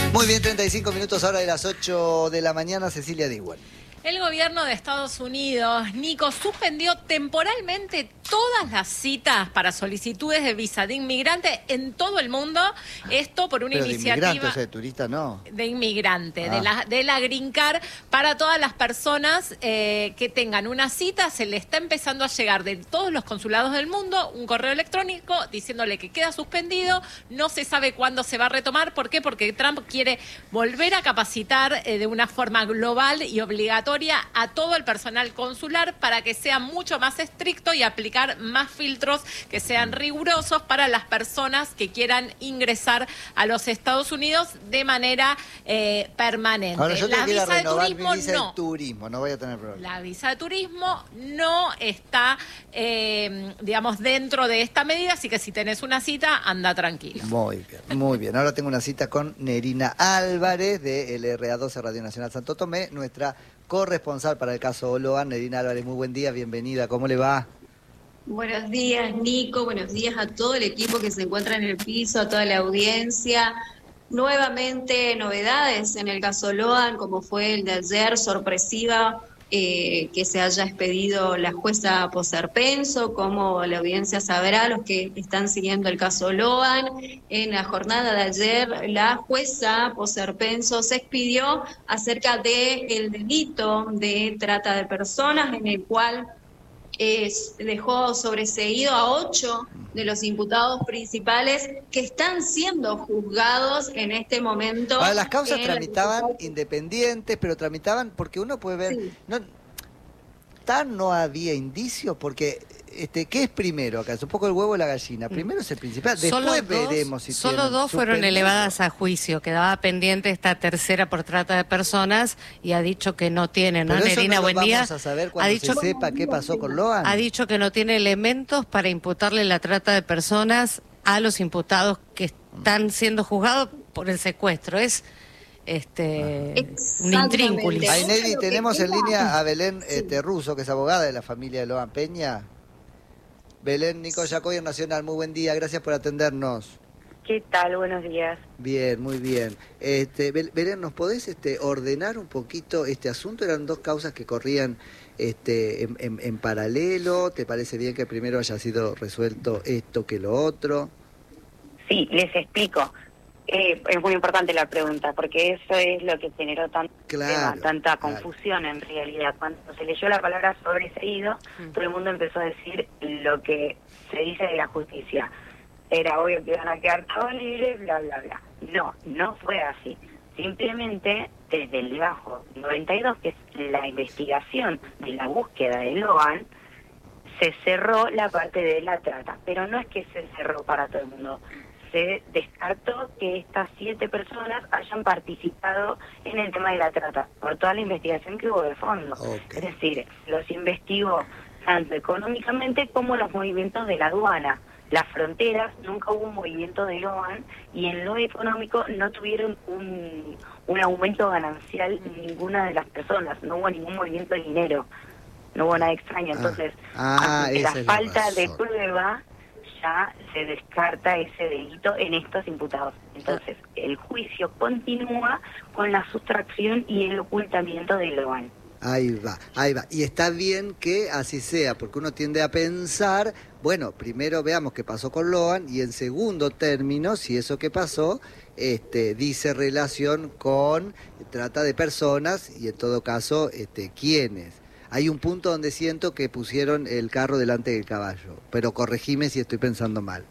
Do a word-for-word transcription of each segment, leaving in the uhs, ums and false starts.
Muy bien, treinta y cinco minutos ahora de las ocho de la mañana, Cecilia Diwan. El gobierno de Estados Unidos, Nico, suspendió temporalmente todas las citas para solicitudes de visa de inmigrante en todo el mundo. Esto por una Pero iniciativa... de inmigrante, o sea, de turista no. De inmigrante, Ah. de, la, de la Green Card, para todas las personas eh, que tengan una cita. Se le está empezando a llegar de todos los consulados del mundo un correo electrónico diciéndole que queda suspendido. No se sabe cuándo se va a retomar. ¿Por qué? Porque Trump quiere volver a capacitar eh, de una forma global y obligatoria a todo el personal consular para que sea mucho más estricto y aplicar más filtros que sean rigurosos para las personas que quieran ingresar a los Estados Unidos de manera eh, permanente. Ahora, yo La tengo que ir a visa de renovar turismo mi visa no. de turismo, no voy a tener problema. La visa de turismo no está, eh, digamos, dentro de esta medida, así que si tenés una cita, anda tranquilo. Muy bien, muy bien. Ahora tengo una cita con Nerina Álvarez de L R A doce Radio Nacional Santo Tomé, nuestra corresponsal para el caso Oloan. Nerina Álvarez, muy buen día, bienvenida, ¿cómo le va? Buenos días, Nico, buenos días a todo el equipo que se encuentra en el piso, a toda la audiencia. Nuevamente novedades en el caso Loan, como fue el de ayer, sorpresiva, eh, que se haya expedido la jueza Poserpenso, como la audiencia sabrá, los que están siguiendo el caso Loan. En la jornada de ayer, la jueza Poserpenso se expidió acerca del delito de trata de personas, en el cual Eh, dejó sobreseído a ocho de los imputados principales que están siendo juzgados en este momento. Ahora, las causas en tramitaban la... independientes, pero tramitaban porque uno puede ver... Sí. No, tan no había indicios porque... Este, ¿qué es primero acá? Es un poco el huevo o la gallina. Primero es el principal, después Solo dos, veremos si Solo tienen dos fueron suspendido. elevadas a juicio. Quedaba pendiente esta tercera por trata de personas y ha dicho que no tiene, ¿no, Pero eso Nerina? no lo Buen día. vamos a saber Ha cuando dicho, se sepa qué pasó con Loan. ha dicho que no tiene elementos para imputarle la trata de personas a los imputados que están siendo juzgados por el secuestro. Es este un intrínculis. Ay, Nelly, tenemos en línea a Belén Sí. este, Russo, que es abogada de la familia de Loan Peña. Belén, Nico Yacoy, Nacional, muy buen día, gracias por atendernos. ¿Qué tal? Buenos días. Bien, muy bien. Este, Bel- Belén, ¿nos podés este, ordenar un poquito este asunto? Eran dos causas que corrían este, en, en, en paralelo. ¿Te parece bien que primero haya sido resuelto esto que lo otro? Sí, les explico. Eh, es muy importante la pregunta, porque eso es lo que generó tanto Claro, tema, tanta claro. confusión en realidad. Cuando se leyó la palabra sobreseído, Mm. todo el mundo empezó a decir lo que se dice de la justicia. Era obvio que iban a quedar todos libres, bla, bla, bla. No, no fue así. Simplemente, desde el debajo noventa y dos, que es la investigación de la búsqueda de Loan, se cerró la parte de la trata. Pero no es que se cerró para todo el mundo. Se descartó que estas siete personas hayan participado en el tema de la trata, por toda la investigación que hubo de fondo. Ok. Es decir, los investigó tanto económicamente como los movimientos de la aduana. Las fronteras, nunca hubo un movimiento de Loan, y en lo económico no tuvieron un, un aumento ganancial ninguna de las personas, no hubo ningún movimiento de dinero, no hubo nada extraño. Entonces, ah, ante esa la es la falta de razón. prueba, ya se descarta ese delito en estos imputados. Entonces, el juicio continúa con la sustracción y el ocultamiento de Loan. Ahí va, ahí va. Y está bien que así sea, porque uno tiende a pensar, bueno, primero veamos qué pasó con Loan y en segundo término, si eso que pasó este, dice relación con trata de personas y en todo caso, este, quiénes. Hay un punto donde siento que pusieron el carro delante del caballo, pero corregime si estoy pensando mal.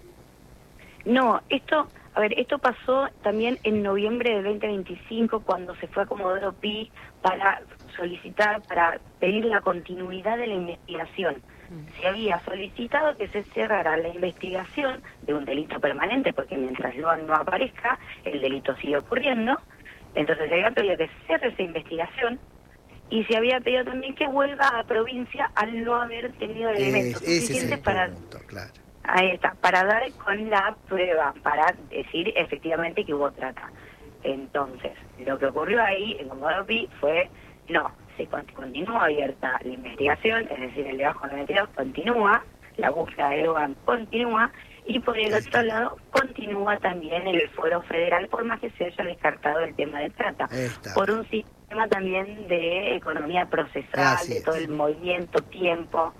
No, esto, a ver, esto pasó también en noviembre del veinte veinticinco, cuando se fue a Comodoro Pi para solicitar, para pedir la continuidad de la investigación. Se había solicitado que se cerrara la investigación de un delito permanente, porque mientras Loan no aparezca, el delito sigue ocurriendo. Entonces se había pedido que se cierre esa investigación, y se había pedido también que vuelva a provincia al no haber tenido elementos Es- ese es suficientes el para... punto, claro. Ahí está, para dar con la prueba, para decir efectivamente que hubo trata. Entonces, lo que ocurrió ahí en Comodoro Pi fue, no, se con- continúa abierta la investigación, es decir, el debajo noventa y dos continúa, la búsqueda de Loan continúa, Y por el otro lado, continúa también el fuero federal, por más que se haya descartado el tema de trata, por un sistema también de economía procesal, Así de todo es. el movimiento, tiempo.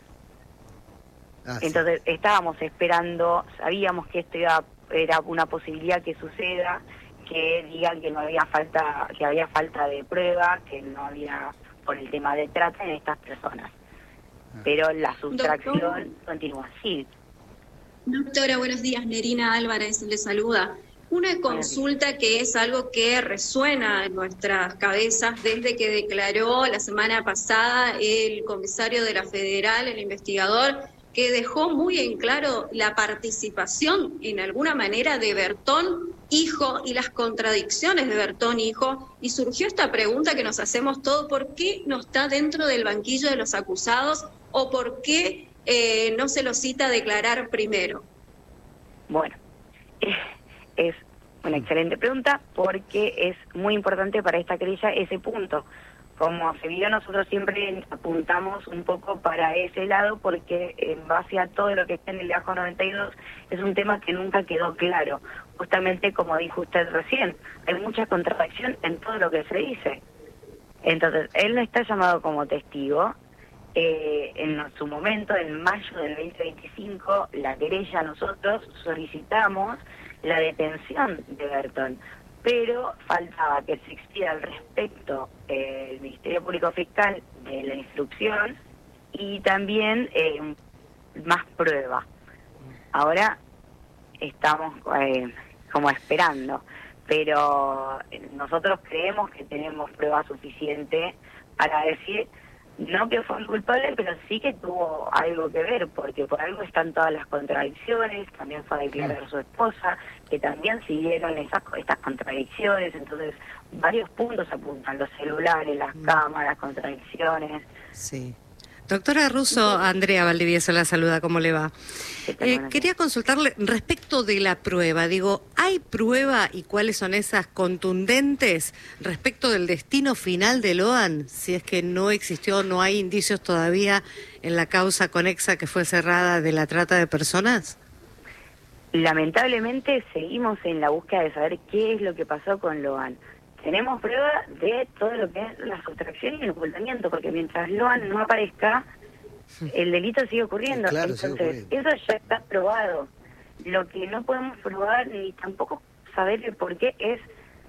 Así. Entonces estábamos esperando, sabíamos que esto iba, era una posibilidad que suceda, que digan que no había falta, que había falta de prueba, que no había por el tema de trata en estas personas. Pero la sustracción Doctor. continúa así. Doctora, buenos días. Nerina Álvarez le saluda. Una consulta que es algo que resuena en nuestras cabezas desde que declaró la semana pasada el comisario de la Federal, el investigador, que dejó muy en claro la participación en alguna manera de Bertón hijo y las contradicciones de Bertón hijo, y surgió esta pregunta que nos hacemos todos: ¿por qué no está dentro del banquillo de los acusados o por qué eh, no se lo cita a declarar primero? Bueno, es, es una excelente pregunta porque es muy importante para esta querella ese punto. Como se vio, nosotros siempre apuntamos un poco para ese lado porque en base a todo lo que está en el Legajo noventa y dos es un tema que nunca quedó claro. Justamente como dijo usted recién, hay mucha contradicción en todo lo que se dice. Entonces, él no está llamado como testigo. Eh, en su momento, en mayo del veinte veinticinco, la querella, nosotros solicitamos la detención de Bertón, pero faltaba que se expida al respecto eh, el Ministerio Público Fiscal de la instrucción y también eh, más prueba. Ahora estamos eh, como esperando, pero nosotros creemos que tenemos prueba suficiente para decir no que fue el culpable, pero sí que tuvo algo que ver, porque por algo están todas las contradicciones. También fue a declarar a su esposa, que también siguieron esas estas contradicciones. Entonces, varios puntos apuntan: los celulares, las cámaras, contradicciones. Sí. Doctora Russo, Andrea Valdivieso la saluda, ¿cómo le va? Eh, quería consultarle respecto de la prueba. Digo, ¿hay prueba y cuáles son esas contundentes respecto del destino final de Loan? Si es que no existió, no hay indicios todavía en la causa conexa que fue cerrada de la trata de personas. Lamentablemente seguimos en la búsqueda de saber qué es lo que pasó con Loan. Tenemos prueba de todo lo que es la sustracción y el ocultamiento, porque mientras Loan no aparezca, el delito sigue ocurriendo. Claro, Entonces, sigue eso ya está probado. Lo que no podemos probar ni tampoco saber el por qué es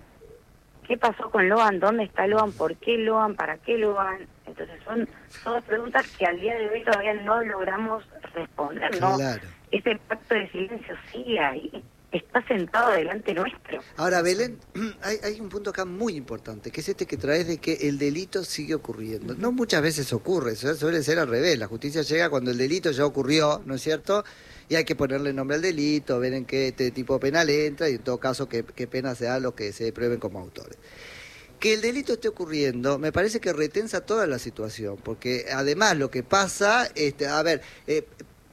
qué pasó con Loan, dónde está Loan, por qué Loan, para qué Loan. Entonces son todas preguntas que al día de hoy todavía no logramos responder. Claro. ¿No? Ese pacto de silencio sigue ahí. Está sentado delante nuestro. Ahora, Belén, hay, hay un punto acá muy importante, que es este que traes de que el delito sigue ocurriendo. No muchas veces ocurre, suele ser al revés. La justicia llega cuando el delito ya ocurrió, ¿no es cierto? Y hay que ponerle nombre al delito, ver en qué este tipo penal entra y en todo caso qué, qué pena sea lo que se prueben como autores. Que el delito esté ocurriendo, me parece que retensa toda la situación, porque además lo que pasa, este, a ver... Eh,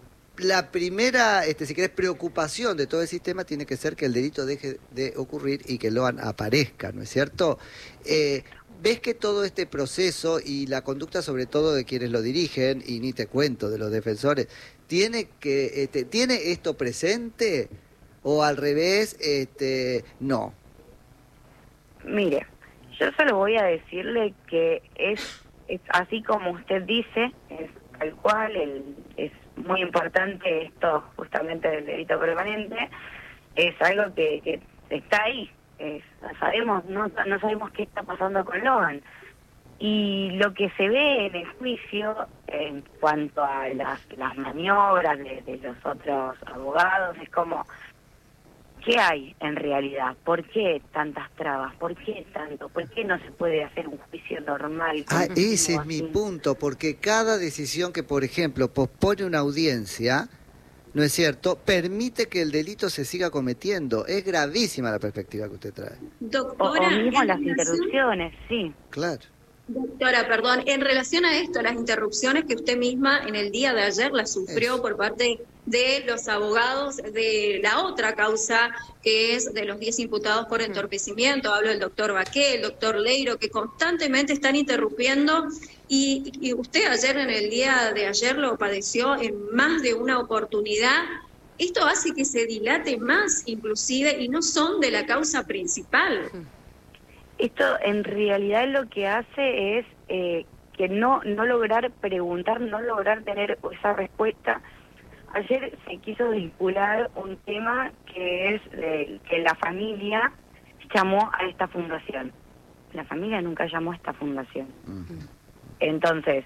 La primera, este, si querés, preocupación de todo el sistema tiene que ser que el delito deje de ocurrir y que Loan aparezca, ¿no es cierto? Eh, ¿Ves que todo este proceso y la conducta, sobre todo de quienes lo dirigen, y ni te cuento de los defensores, tiene que este, tiene esto presente o al revés, este, no? Mire, yo solo voy a decirle que es, es así como usted dice, es tal cual, el, es muy importante esto justamente del delito permanente, es algo que, que está ahí, es, sabemos no, no sabemos qué está pasando con Loan, y lo que se ve en el juicio en cuanto a las, las maniobras de, de los otros abogados es como, ¿qué hay en realidad? ¿Por qué tantas trabas? ¿Por qué tanto? ¿Por qué no se puede hacer un juicio normal? Ah, ese es mi punto, porque cada decisión que, por ejemplo, pospone una audiencia, ¿no es cierto?, permite que el delito se siga cometiendo. Es gravísima la perspectiva que usted trae. Doctora, o, o mismo las interrupciones, sí. Claro. Doctora, perdón, en relación a esto, las interrupciones que usted misma en el día de ayer las sufrió Eso. por parte de los abogados de la otra causa, que es de los diez imputados por entorpecimiento, hablo del doctor Baqué, el doctor Leiro, que constantemente están interrumpiendo, y, y usted ayer, en el día de ayer, lo padeció en más de una oportunidad. esto hace que se dilate más inclusive y no son de la causa principal. Esto en realidad lo que hace es eh, que no, no lograr preguntar, no lograr tener esa respuesta. Ayer se quiso vincular un tema que es de, que la familia llamó a esta fundación. La familia nunca llamó a esta fundación. Uh-huh. Entonces,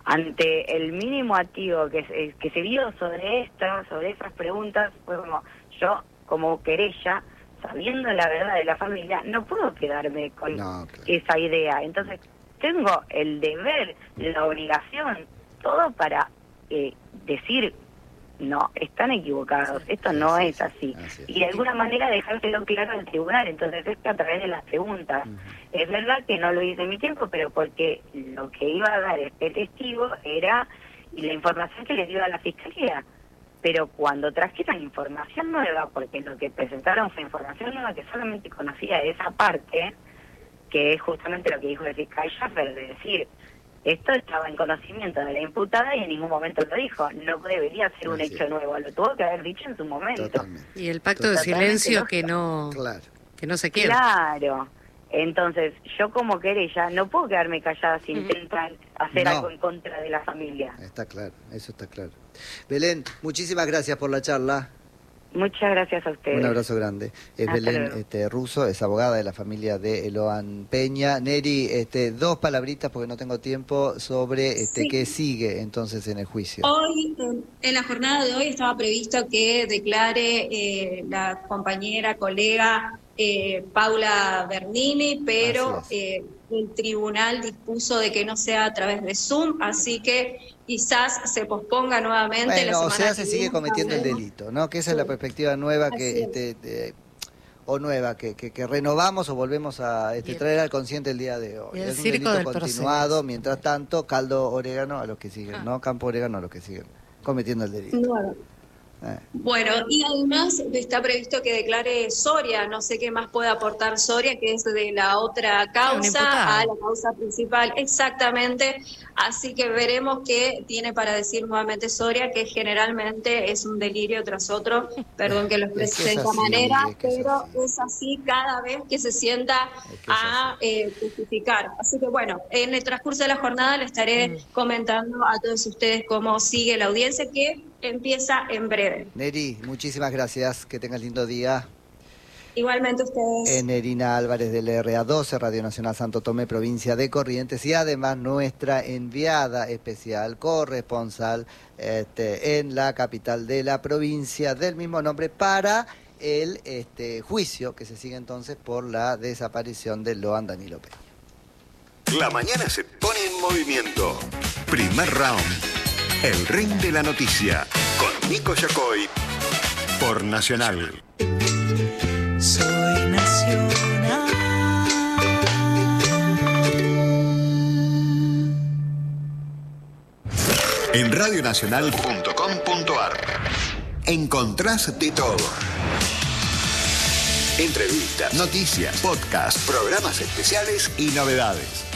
ante el mínimo activo que, que se vio sobre esta, sobre esas preguntas, fue como, yo como querella, sabiendo la verdad de la familia, no puedo quedarme con no, claro. esa idea. Entonces, tengo el deber, la obligación, todo para eh, decir, no, están equivocados, esto no sí, es sí, así. así es. Y de alguna manera dejárselo claro al tribunal. Entonces, es que a través de las preguntas. Uh-huh. Es verdad que no lo hice en mi tiempo, pero porque lo que iba a dar este testigo era la información que le dio a la fiscalía. Pero cuando trajeron información nueva, porque lo que presentaron fue información nueva que solamente conocía esa parte, que es justamente lo que dijo el fiscal Schaffer, de decir, esto estaba en conocimiento de la imputada y en ningún momento lo dijo. No debería ser un Así hecho es. nuevo, lo tuvo que haber dicho en su momento. Totalmente. Y el pacto Totalmente de silencio lógico. que no claro. que no se quiebra. Claro. Entonces, yo como querella no puedo quedarme callada si intentan hacer no. algo en contra de la familia. Está claro, eso está claro. Belén, muchísimas gracias por la charla. Muchas gracias a ustedes. Un abrazo grande. Es Hasta Belén este, Russo, es abogada de la familia de Eloan Peña. Neri, este, dos palabritas porque no tengo tiempo sobre este, sí. qué sigue entonces en el juicio. Hoy, en la jornada de hoy estaba previsto que declare eh, la compañera, colega eh, Paula Bernini, pero eh, el tribunal dispuso de que no sea a través de Zoom, así que quizás se posponga nuevamente. Bueno, la semana o sea, se que sigue viene, cometiendo el delito, ¿no? Que esa sí. es la perspectiva nueva que este, de, o nueva que, que, que renovamos o volvemos a este, traer al consciente el día de hoy. El es un circo delito del continuado, proceso. Mientras tanto, caldo orégano a los que siguen, ah. ¿no? Campo orégano a los que siguen cometiendo el delito. Bueno. Eh. Bueno, y además está previsto que declare Soria, no sé qué más puede aportar Soria, que es de la otra causa a la causa principal, exactamente, así que veremos qué tiene para decir nuevamente Soria, que generalmente es un delirio tras otro, perdón que lo exprese de esta manera, es pero es así. es así cada vez que se sienta es que a eh, justificar, así que bueno, en el transcurso de la jornada le estaré mm. comentando a todos ustedes cómo sigue la audiencia, que empieza en breve. Neri, muchísimas gracias, que tengas lindo día. Igualmente ustedes. Eh, Nerina Álvarez del R A doce, Radio Nacional Santo Tomé, provincia de Corrientes, y además nuestra enviada especial, corresponsal este, en la capital de la provincia del mismo nombre para el este, juicio que se sigue entonces por la desaparición de Loan Danilo Peña. La mañana se pone en movimiento. Primer round. El ring de la noticia, con Nico Yacoy, por Nacional. Soy Nacional. En radio nacional punto com punto ar encontrás de todo. Entrevistas, noticias, podcasts, programas especiales y novedades.